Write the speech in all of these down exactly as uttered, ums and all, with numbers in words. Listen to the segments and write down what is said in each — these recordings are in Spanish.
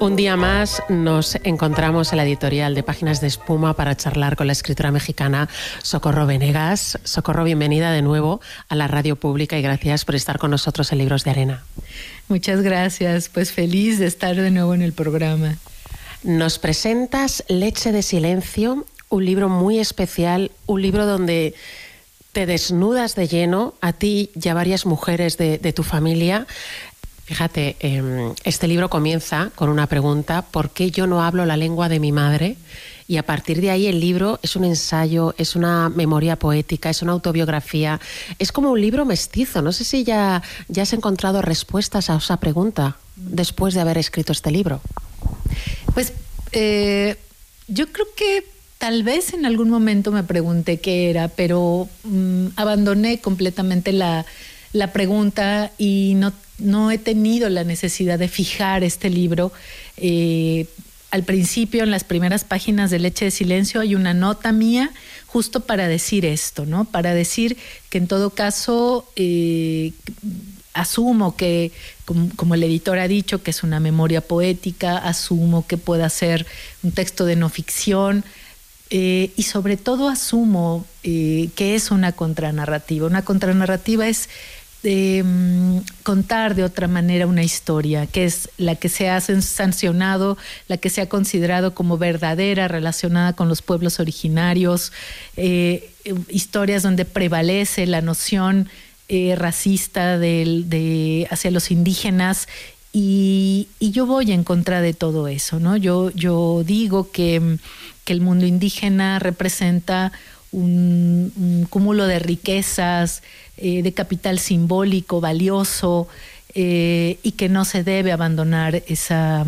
Un día más nos encontramos en la editorial de Páginas de Espuma para charlar con la escritora mexicana Socorro Venegas. Socorro, bienvenida de nuevo a la radio pública y gracias por estar con nosotros en Libros de Arena. Muchas gracias, pues feliz de estar de nuevo en el programa. Nos presentas Leche de Silencio, un libro muy especial, un libro donde te desnudas de lleno, a ti y a varias mujeres de, de tu familia. Fíjate, eh, este libro comienza con una pregunta: ¿por qué yo no hablo la lengua de mi madre? Y a partir de ahí el libro es un ensayo, es una memoria poética, es una autobiografía, es como un libro mestizo. No sé si ya, ya has encontrado respuestas a esa pregunta después de haber escrito este libro. Pues eh, yo creo que tal vez en algún momento me pregunté qué era, pero mmm, abandoné completamente la, la pregunta y no No he tenido la necesidad de fijar este libro. Eh, al principio, en las primeras páginas de Leche de Silencio, hay una nota mía justo para decir esto, ¿no? Para decir que en todo caso eh, asumo que, como, como el editor ha dicho, que es una memoria poética, asumo que pueda ser un texto de no ficción. Eh, y sobre todo asumo eh, que es una contranarrativa. Una contranarrativa es de um, contar de otra manera una historia, que es la que se ha sancionado, la que se ha considerado como verdadera, relacionada con los pueblos originarios, eh, historias donde prevalece la noción eh, racista de, de, hacia los indígenas, y, y yo voy en contra de todo eso, ¿no? Yo, yo digo que, que el mundo indígena representa un, un cúmulo de riquezas, eh, de capital simbólico valioso, eh, y que no se debe abandonar esa,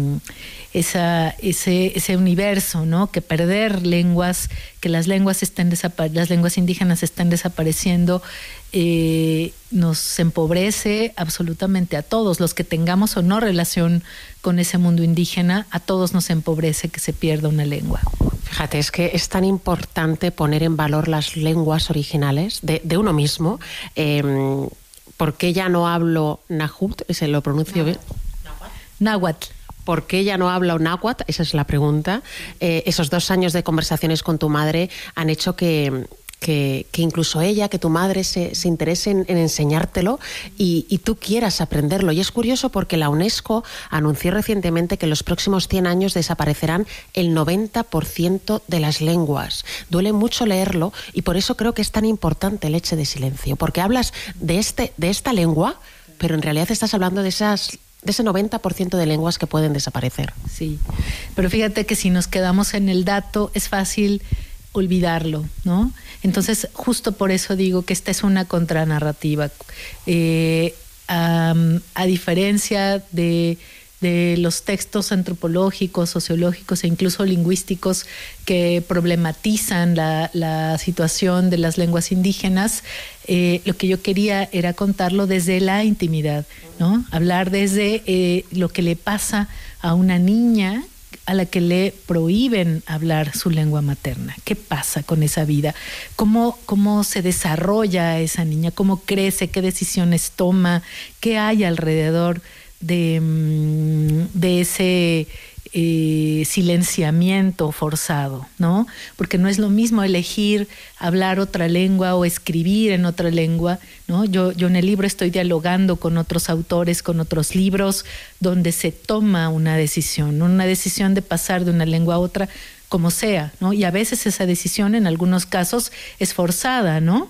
esa, ese, ese universo, ¿no? Que perder lenguas, que las lenguas estén desapa- las lenguas indígenas estén desapareciendo, eh, nos empobrece absolutamente a todos, los que tengamos o no relación con ese mundo indígena, a todos nos empobrece que se pierda una lengua. Fíjate, es que es tan importante poner en valor las lenguas originales de, de uno mismo. Eh, ¿Por qué ya no hablo náhuatl? ¿Se lo pronuncio bien? Náhuatl. ¿Por qué ya no hablo náhuatl? Esa es la pregunta. Eh, esos dos años de conversaciones con tu madre han hecho que... Que, que incluso ella, que tu madre se, se interese en, en enseñártelo y, y tú quieras aprenderlo. Y es curioso porque la UNESCO anunció recientemente que en los próximos cien años desaparecerán el noventa por ciento de las lenguas. Duele mucho leerlo y por eso creo que es tan importante Leche de Silencio, porque hablas de, este, de esta lengua, pero en realidad estás hablando de esas... de ese noventa por ciento de lenguas que pueden desaparecer. Sí, pero fíjate que si nos quedamos en el dato es fácil olvidarlo, ¿no? Entonces, justo por eso digo que esta es una contranarrativa. Eh, um, a diferencia de, de los textos antropológicos, sociológicos e incluso lingüísticos que problematizan la, la situación de las lenguas indígenas, eh, lo que yo quería era contarlo desde la intimidad, ¿no? Hablar desde eh, lo que le pasa a una niña a la que le prohíben hablar su lengua materna. ¿Qué pasa con esa vida? ¿Cómo, cómo se desarrolla esa niña? ¿Cómo crece? ¿Qué decisiones toma? ¿Qué hay alrededor de, de ese eh, silenciamiento forzado, ¿no? Porque no es lo mismo elegir hablar otra lengua o escribir en otra lengua, ¿no? Yo, yo en el libro estoy dialogando con otros autores, con otros libros, donde se toma una decisión, una decisión de pasar de una lengua a otra, como sea, ¿no? Y a veces esa decisión, en algunos casos, es forzada, ¿no?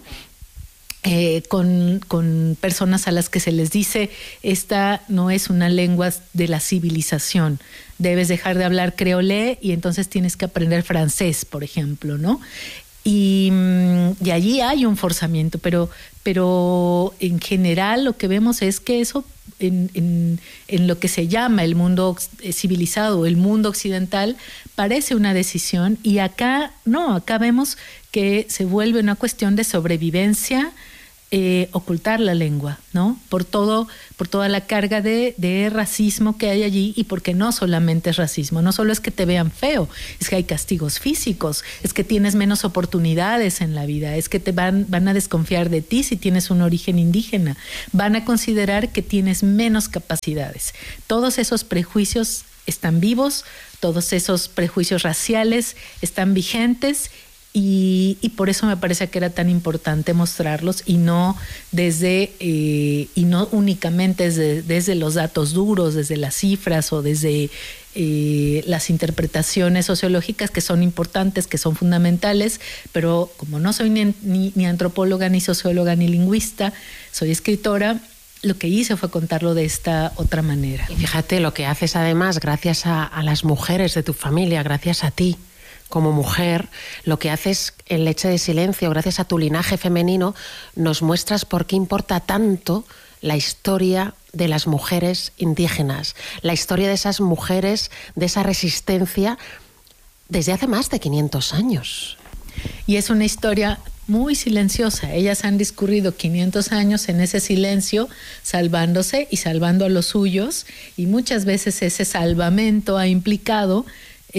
Eh, con, con personas a las que se les dice, esta no es una lengua de la civilización, debes dejar de hablar creolé y entonces tienes que aprender francés, por ejemplo, ¿no? Y, y allí hay un forzamiento, pero, pero en general lo que vemos es que eso en, en, en lo que se llama el mundo civilizado, el mundo occidental, parece una decisión, y acá no, acá vemos que se vuelve una cuestión de sobrevivencia, eh, ocultar la lengua, ¿no? Por todo, por toda la carga de, de racismo que hay allí, y porque no solamente es racismo, no solo es que te vean feo, es que hay castigos físicos, es que tienes menos oportunidades en la vida, es que te van, van a desconfiar de ti si tienes un origen indígena, van a considerar que tienes menos capacidades. Todos esos prejuicios están vivos, todos esos prejuicios raciales están vigentes. Y, y por eso me parece que era tan importante mostrarlos y no desde eh, y no únicamente desde, desde los datos duros, desde las cifras o desde eh, las interpretaciones sociológicas, que son importantes, que son fundamentales, pero como no soy ni, ni, ni antropóloga, ni socióloga, ni lingüista, soy escritora. Lo que hice fue contarlo de esta otra manera. Y fíjate lo que haces además, gracias a, a las mujeres de tu familia, gracias a ti. Como mujer, lo que haces en Leche de Silencio, gracias a tu linaje femenino, nos muestras por qué importa tanto la historia de las mujeres indígenas, la historia de esas mujeres, de esa resistencia desde hace más de quinientos años. Y es una historia muy silenciosa. Ellas han discurrido quinientos años en ese silencio, salvándose y salvando a los suyos, y muchas veces ese salvamento ha implicado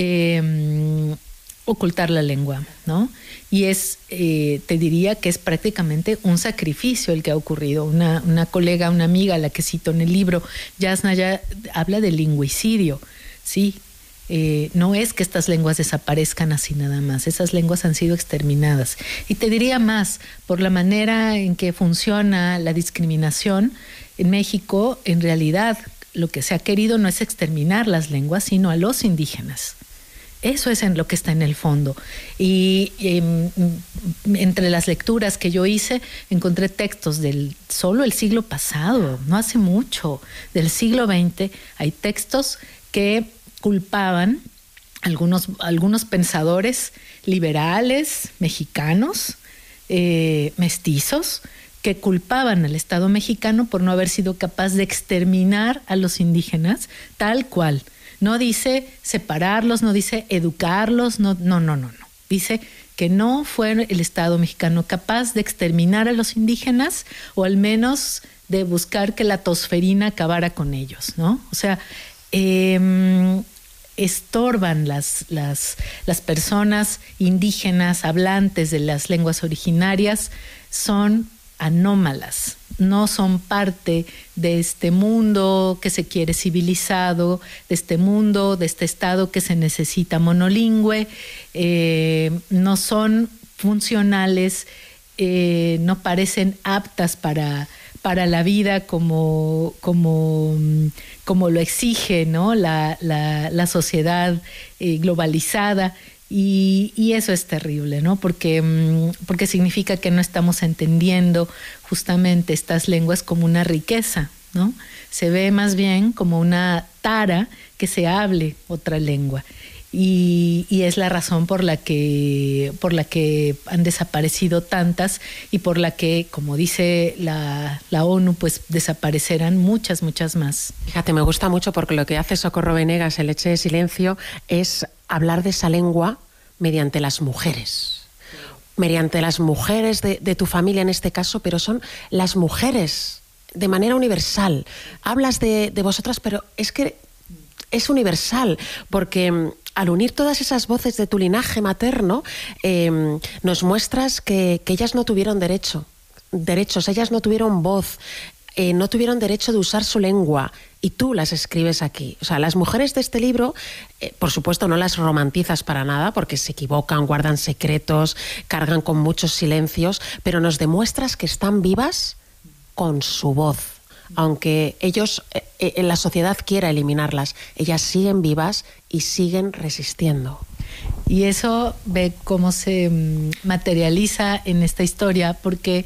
eh, ocultar la lengua, ¿no? Y es, eh, te diría que es prácticamente un sacrificio el que ha ocurrido. Una, una colega, una amiga, a la que cito en el libro, Yasna, ya habla de lingüicidio, ¿sí? Eh, no es que estas lenguas desaparezcan así nada más, esas lenguas han sido exterminadas. Y te diría más, por la manera en que funciona la discriminación, en México, en realidad, lo que se ha querido no es exterminar las lenguas, sino a los indígenas. Eso es en lo que está en el fondo. Y, y entre las lecturas que yo hice, encontré textos del solo el siglo pasado, no hace mucho, del siglo veinte. Hay textos que culpaban algunos, algunos pensadores liberales mexicanos, eh, mestizos, que culpaban al Estado mexicano por no haber sido capaz de exterminar a los indígenas tal cual. No dice separarlos, no dice educarlos, no, no, no, no, no. Dice que no fue el Estado mexicano capaz de exterminar a los indígenas o al menos de buscar que la tosferina acabara con ellos, ¿no? O sea, eh, estorban las, las, las personas indígenas hablantes de las lenguas originarias, son anómalas, no son parte de este mundo que se quiere civilizado, de este mundo, de este Estado que se necesita monolingüe, eh, no son funcionales, eh, no parecen aptas para, para la vida como, como, como lo exige, ¿no? la, la, la sociedad eh, globalizada. Y, y eso es terrible, ¿no? Porque, porque significa que no estamos entendiendo justamente estas lenguas como una riqueza, ¿no? Se ve más bien como una tara que se hable otra lengua. Y, y es la razón por la que, por la que han desaparecido tantas y por la que, como dice la, la ONU, pues desaparecerán muchas, muchas más. Fíjate, me gusta mucho porque lo que hace Socorro Venegas en Leche de Silencio es hablar de esa lengua mediante las mujeres. Mediante las mujeres de, de tu familia en este caso, pero son las mujeres de manera universal. Hablas de, de vosotras, pero es que es universal, porque al unir todas esas voces de tu linaje materno, eh, nos muestras que, que ellas no tuvieron derecho, derechos, ellas no tuvieron voz, eh, no tuvieron derecho de usar su lengua, y tú las escribes aquí. O sea, las mujeres de este libro, eh, por supuesto, no las romantizas para nada, porque se equivocan, guardan secretos, cargan con muchos silencios, pero nos demuestras que están vivas con su voz. Aunque ellos, eh, eh, la sociedad quiera eliminarlas, ellas siguen vivas y siguen resistiendo. Y eso ve cómo se materializa en esta historia, porque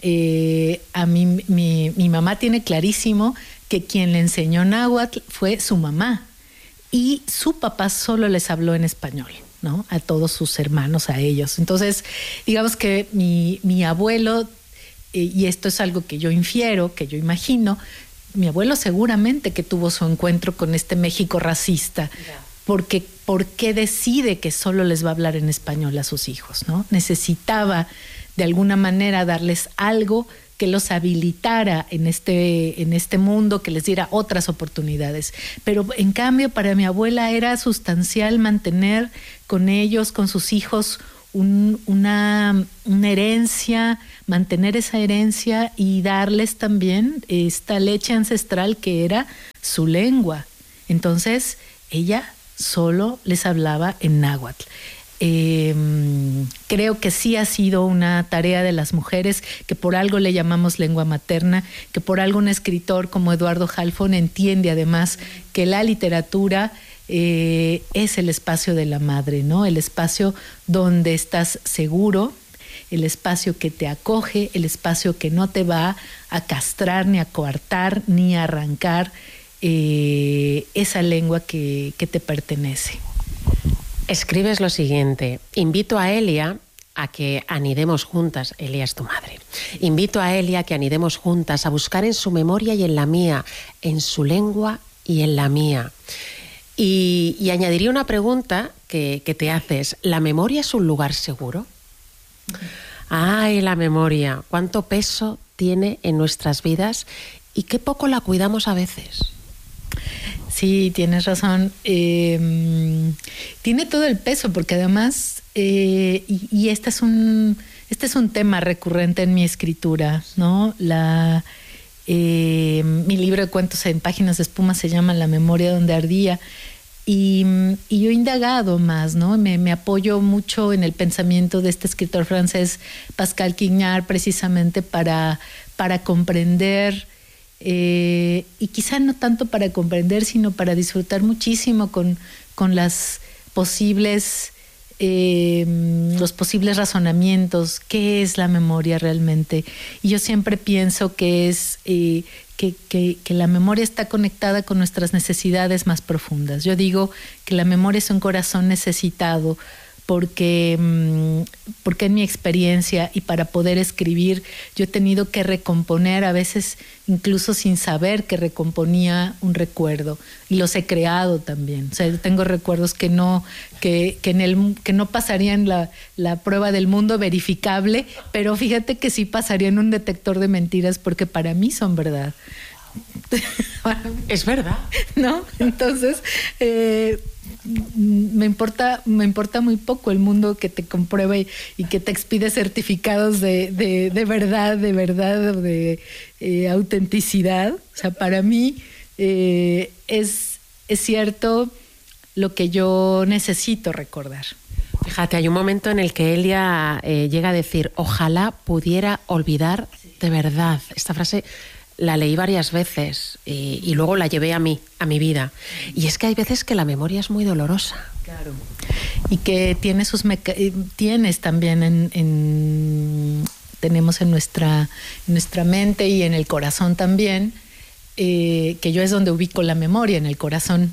eh, a mí mi, mi mamá tiene clarísimo que quien le enseñó náhuatl fue su mamá, y su papá solo les habló en español, ¿no? A todos sus hermanos, a ellos. Entonces, digamos que mi, mi abuelo, eh, y esto es algo que yo infiero, que yo imagino, mi abuelo seguramente que tuvo su encuentro con este México racista, yeah. porque ¿por qué decide que solo les va a hablar en español a sus hijos, ¿no? Necesitaba de alguna manera darles algo que los habilitara en este, en este mundo, que les diera otras oportunidades. Pero en cambio para mi abuela era sustancial mantener con ellos, con sus hijos, un, una, una herencia, mantener esa herencia y darles también esta leche ancestral que era su lengua. Entonces, ella solo les hablaba en náhuatl. Eh, creo que sí ha sido una tarea de las mujeres, que por algo le llamamos lengua materna, que por algo un escritor como Eduardo Halfon entiende además que la literatura eh, es el espacio de la madre, ¿no? El espacio donde estás seguro, el espacio que te acoge, el espacio que no te va a castrar, ni a coartar, ni a arrancar eh, esa lengua que, que te pertenece. Escribes lo siguiente: invito a Elia a que anidemos juntas, Elia es tu madre, invito a Elia a que anidemos juntas, a buscar en su memoria y en la mía, en su lengua y en la mía. Y, y añadiría una pregunta que, que te haces: ¿la memoria es un lugar seguro? Ay, la memoria, cuánto peso tiene en nuestras vidas y qué poco la cuidamos a veces. Sí, tienes razón. Eh, tiene todo el peso, porque además, eh, y, y este es un, este es un tema recurrente en mi escritura, ¿no? La, eh, mi libro de cuentos en páginas de espuma se llama La memoria donde ardía. Y, y yo he indagado más, ¿no? Me, me apoyo mucho en el pensamiento de este escritor francés, Pascal Quignard, precisamente para, para comprender, eh, y quizá no tanto para comprender, sino para disfrutar muchísimo con, con las posibles, eh, los posibles razonamientos. ¿Qué es la memoria realmente? Y yo siempre pienso que es... Eh, Que, que, que la memoria está conectada con nuestras necesidades más profundas. Yo digo que la memoria es un corazón necesitado, porque, porque en mi experiencia y para poder escribir yo he tenido que recomponer, a veces incluso sin saber que recomponía un recuerdo, y los he creado también. O sea, yo tengo recuerdos que no, que, que en el, que no pasarían la, la prueba del mundo verificable, pero fíjate que sí pasarían un detector de mentiras, porque para mí son verdad. Es verdad, ¿no? Entonces, eh, me importa, me importa muy poco el mundo que te comprueba y, y que te expide certificados de, de, de verdad, de verdad, de eh, autenticidad. O sea, para mí eh, es, es cierto lo que yo necesito recordar. Fíjate, hay un momento en el que Elia eh, llega a decir: ojalá pudiera olvidar de verdad. Esta frase la leí varias veces y, y luego la llevé a mí, a mi vida. Y es que hay veces que la memoria es muy dolorosa. Claro. Y que tiene sus meca- tienes también en, en tenemos en nuestra, en nuestra mente y en el corazón también, eh, que yo es donde ubico la memoria, en el corazón.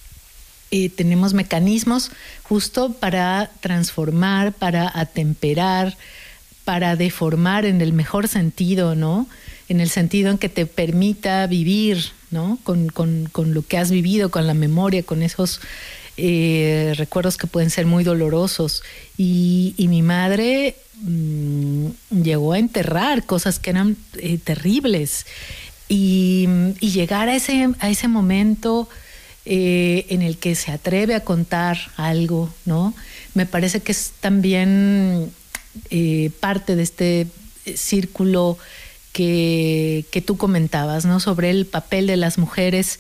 Eh, tenemos mecanismos justo para transformar, para atemperar, para deformar en el mejor sentido, ¿no? En el sentido en que te permita vivir, ¿no? Con, con, con lo que has vivido, con la memoria, con esos eh, recuerdos que pueden ser muy dolorosos. Y, y mi madre mmm, llegó a enterrar cosas que eran eh, terribles. Y, y llegar a ese, a ese momento eh, en el que se atreve a contar algo, ¿no? Me parece que es también eh, parte de este círculo que, que tú comentabas, ¿no? Sobre el papel de las mujeres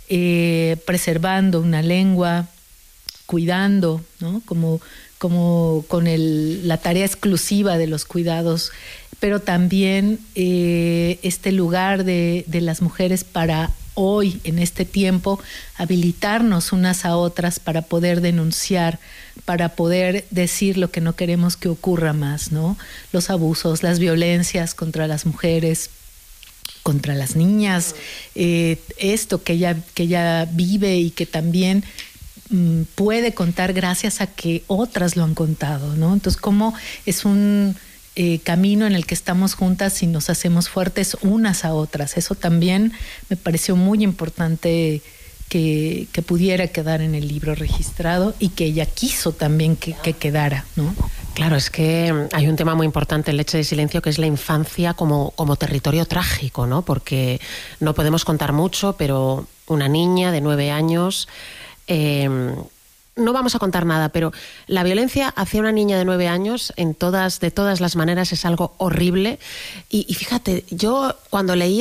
eh, preservando una lengua, cuidando, ¿no? Como, como con el, la tarea exclusiva de los cuidados, pero también eh, este lugar de, de las mujeres para hoy, en este tiempo, habilitarnos unas a otras para poder denunciar, para poder decir lo que no queremos que ocurra más, ¿no? Los abusos, las violencias contra las mujeres, contra las niñas, eh, esto que ella, que ella vive y que también mm, puede contar gracias a que otras lo han contado, ¿no? Entonces, cómo es un eh, camino en el que estamos juntas y nos hacemos fuertes unas a otras. Eso también me pareció muy importante que, que pudiera quedar en el libro registrado y que ella quiso también que, que quedara, ¿no? Claro, es que hay un tema muy importante en Leche de Silencio, que es la infancia como, como territorio trágico, ¿no? Porque no podemos contar mucho, pero una niña de nueve años... Eh, no vamos a contar nada, pero la violencia hacia una niña de nueve años en todas, de todas las maneras es algo horrible. Y, y fíjate, yo cuando leía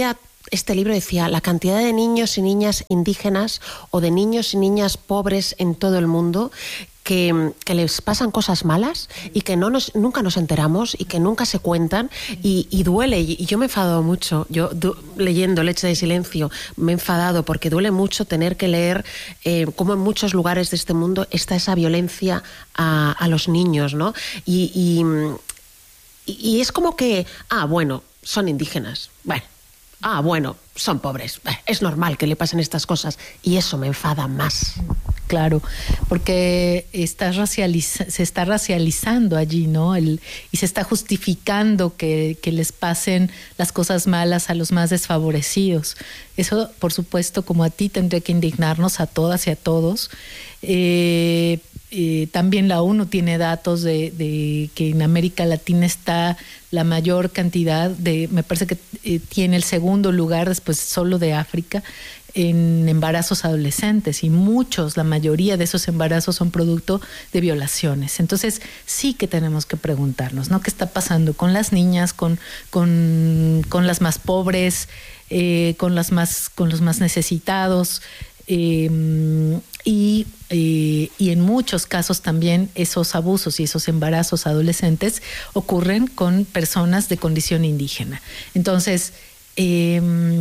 este libro decía la cantidad de niños y niñas indígenas o de niños y niñas pobres en todo el mundo que, que les pasan cosas malas y que no nos, nunca nos enteramos y que nunca se cuentan y, y duele. Y, y yo me he enfadado mucho, yo du, leyendo Leche de Silencio, me he enfadado porque duele mucho tener que leer eh, cómo en muchos lugares de este mundo está esa violencia a, a los niños, ¿no? Y, y, y es como que, ah, bueno, son indígenas, bueno, ah, bueno, son pobres, es normal que le pasen estas cosas y eso me enfada más. Claro, porque está racializa, se está racializando allí, ¿no? El, y se está justificando que, que les pasen las cosas malas a los más desfavorecidos. Eso, por supuesto, como a ti, tendría que indignarnos a todas y a todos. Eh, eh, también la ONU tiene datos de, de que en América Latina está la mayor cantidad de, me parece que eh, tiene el segundo lugar después solo de África, en embarazos adolescentes, y muchos, la mayoría de esos embarazos son producto de violaciones. Entonces sí que tenemos que preguntarnos, ¿no? ¿Qué está pasando con las niñas, con, con, con las más pobres, eh, con, las más, con los más necesitados? Eh, y, eh, y en muchos casos también esos abusos y esos embarazos adolescentes ocurren con personas de condición indígena. Entonces, eh,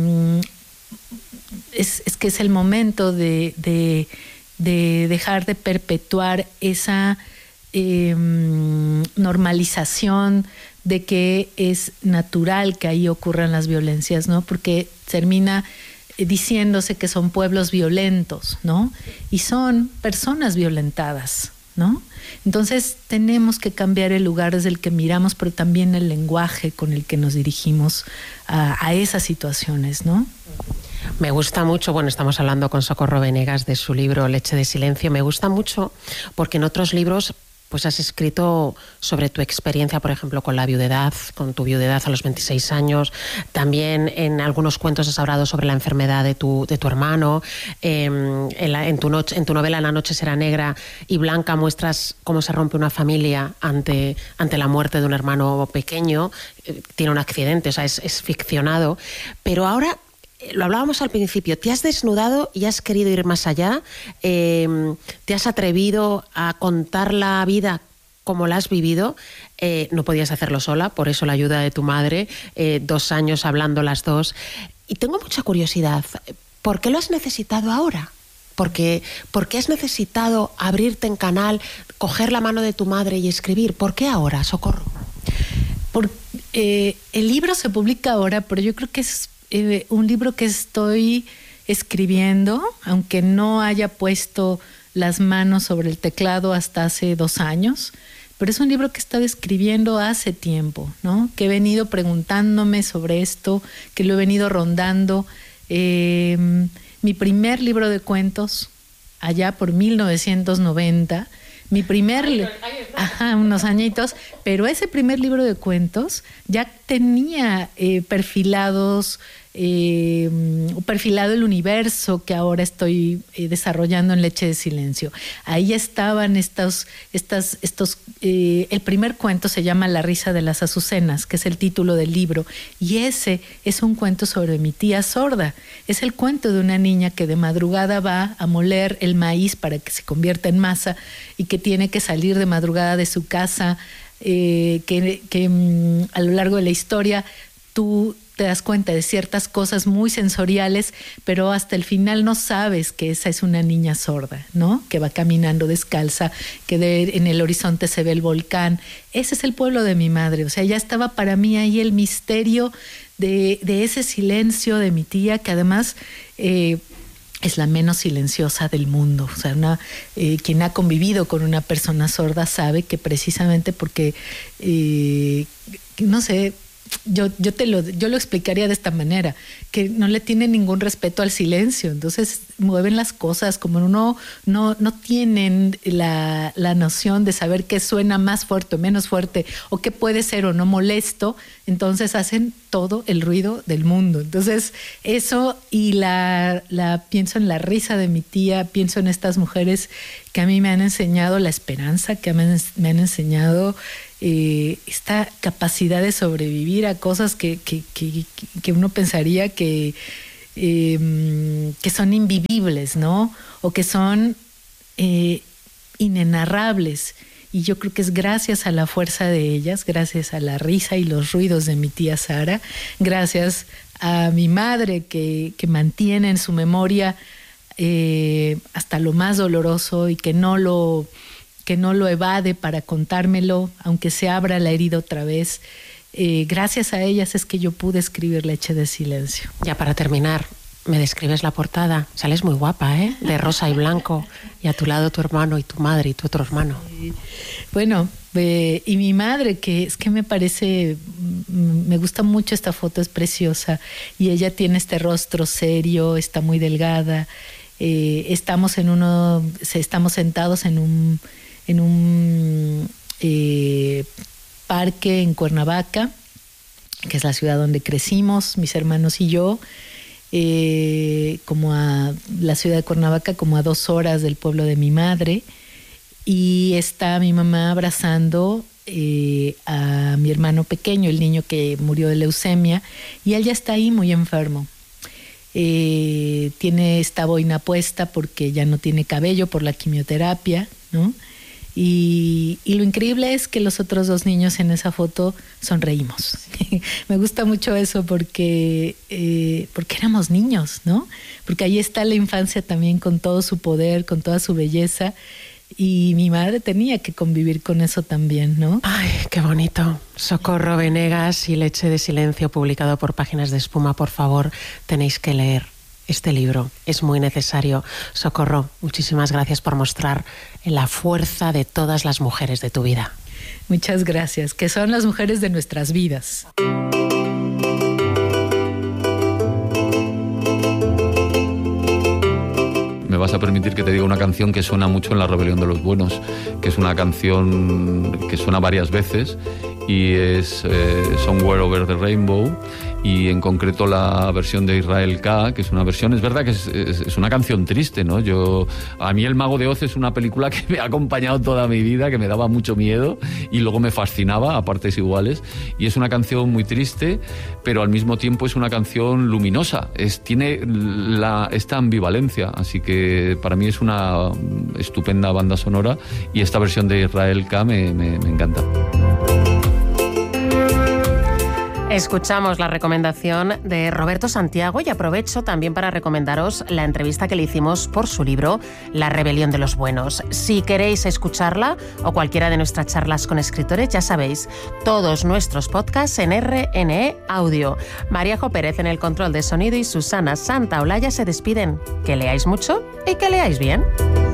Es, es que es el momento de, de, de dejar de perpetuar esa eh, normalización de que es natural que ahí ocurran las violencias, ¿no? Porque termina diciéndose que son pueblos violentos, ¿no? Y son personas violentadas, ¿no? Entonces tenemos que cambiar el lugar desde el que miramos, pero también el lenguaje con el que nos dirigimos a, a esas situaciones, ¿no? Me gusta mucho, bueno, estamos hablando con Socorro Venegas de su libro Leche de Silencio, me gusta mucho porque en otros libros pues has escrito sobre tu experiencia, por ejemplo, con la viudedad, con tu viudedad a los veintiséis años. También en algunos cuentos has hablado sobre la enfermedad de tu, de tu hermano. Eh, en, la, en, tu noche, en tu novela La noche será negra y blanca muestras cómo se rompe una familia ante, ante la muerte de un hermano pequeño. Eh, tiene un accidente, o sea, es, es ficcionado. Pero ahora, lo hablábamos al principio, te has desnudado y has querido ir más allá, eh, te has atrevido a contar la vida como la has vivido, eh, no podías hacerlo sola, por eso la ayuda de tu madre, eh, dos años hablando las dos. Y tengo mucha curiosidad, ¿por qué lo has necesitado ahora? Porque, ¿por qué has necesitado abrirte en canal, coger la mano de tu madre y escribir? ¿Por qué ahora, Socorro? Por, eh, el libro se publica ahora, pero yo creo que es Eh, un libro que estoy escribiendo, aunque no haya puesto las manos sobre el teclado hasta hace dos años, pero es un libro que he estado escribiendo hace tiempo, ¿no? Que he venido preguntándome sobre esto, que lo he venido rondando. Eh, mi primer libro de cuentos, allá por mil novecientos noventa, mi primer, li- ajá, unos añitos, pero ese primer libro de cuentos ya tenía eh, perfilados, eh, perfilado el universo que ahora estoy eh, desarrollando en Leche de Silencio. Ahí estaban estos, estas, estos, eh, el primer cuento se llama La risa de las azucenas, que es el título del libro, y ese es un cuento sobre mi tía sorda. Es el cuento de una niña que de madrugada va a moler el maíz para que se convierta en masa y que tiene que salir de madrugada de su casa, eh, que, que mm, a lo largo de la historia tú te das cuenta de ciertas cosas muy sensoriales, pero hasta el final no sabes que esa es una niña sorda, ¿no? Que va caminando descalza, que de, en el horizonte se ve el volcán. Ese es el pueblo de mi madre. O sea, ya estaba para mí ahí el misterio de, de ese silencio de mi tía, que además eh, es la menos silenciosa del mundo. O sea, una, eh, quien ha convivido con una persona sorda sabe que precisamente porque, eh, no sé, Yo, yo te lo, yo lo explicaría de esta manera, que no le tienen ningún respeto al silencio, entonces mueven las cosas como uno no, no tienen la, la noción de saber qué suena más fuerte o menos fuerte, o qué puede ser o no molesto, entonces hacen todo el ruido del mundo. Entonces eso, y la, la pienso en la risa de mi tía, pienso en estas mujeres que a mí me han enseñado la esperanza, que me han, me han enseñado eh, esta capacidad de sobrevivir a cosas que, que, que, que uno pensaría que, eh, que son invivibles, ¿no? O que son eh, inenarrables. Y yo creo que es gracias a la fuerza de ellas, gracias a la risa y los ruidos de mi tía Sara, gracias a mi madre que, que mantiene en su memoria eh, hasta lo más doloroso y que no lo... que no lo evade para contármelo, aunque se abra la herida otra vez. Eh, gracias a ellas es que yo pude escribir Leche de Silencio. Ya para terminar, me describes la portada. Sales muy guapa, ¿eh? De rosa y blanco. Y a tu lado tu hermano y tu madre y tu otro hermano. Eh, bueno, eh, y mi madre, que es que me parece, me gusta mucho esta foto, es preciosa. Y ella tiene este rostro serio, está muy delgada. Eh, estamos en uno, estamos sentados en un en un eh, parque en Cuernavaca, que es la ciudad donde crecimos, mis hermanos y yo, eh, como a la ciudad de Cuernavaca, como a dos horas del pueblo de mi madre, y está mi mamá abrazando eh, a mi hermano pequeño, el niño que murió de leucemia, y él ya está ahí muy enfermo. Eh, tiene esta boina puesta porque ya no tiene cabello por la quimioterapia, ¿no? Y, y lo increíble es que los otros dos niños en esa foto sonreímos. Me gusta mucho eso porque, eh, porque éramos niños, ¿no? Porque ahí está la infancia también con todo su poder, con toda su belleza. Y mi madre tenía que convivir con eso también, ¿no? Ay, qué bonito. Socorro Venegas y Leche de Silencio, publicado por Páginas de Espuma. Por favor, tenéis que leer este libro. Es muy necesario. Socorro, muchísimas gracias por mostrar la fuerza de todas las mujeres de tu vida. Muchas gracias, que son las mujeres de nuestras vidas. Me vas a permitir que te diga una canción que suena mucho en La Rebelión de los Buenos, que es una canción que suena varias veces y es eh, Somewhere Over the Rainbow, y en concreto la versión de Israel K, que es una versión, es verdad que es, es, es una canción triste, ¿no? Yo, a mí El Mago de Oz es una película que me ha acompañado toda mi vida, que me daba mucho miedo y luego me fascinaba a partes iguales, y es una canción muy triste, pero al mismo tiempo es una canción luminosa, es, tiene la, esta ambivalencia, así que para mí es una estupenda banda sonora, y esta versión de Israel K me, me, me encanta. Escuchamos la recomendación de Roberto Santiago y aprovecho también para recomendaros la entrevista que le hicimos por su libro La Rebelión de los Buenos. Si queréis escucharla o cualquiera de nuestras charlas con escritores, ya sabéis, todos nuestros podcasts en R N E Audio. Maríajo Pérez en el control de sonido y Susana Santaolalla se despiden. Que leáis mucho y que leáis bien.